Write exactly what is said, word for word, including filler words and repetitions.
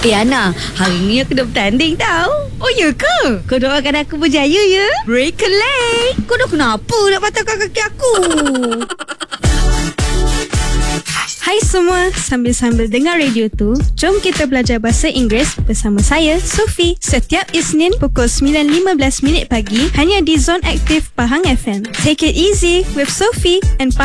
Eh Ana, hari ni aku dah bertanding tau. Oh ya ke? Kau doakan aku berjaya ya. Break a leg. Kau dah kenapa nak patahkan kaki aku? Hai semua, sambil-sambil dengar radio tu, jom kita belajar bahasa Inggeris bersama saya, Sophie. Setiap Isnin pukul sembilan lima belas minit pagi hanya di Zone Aktif Pahang F M. Take it easy with Sophie and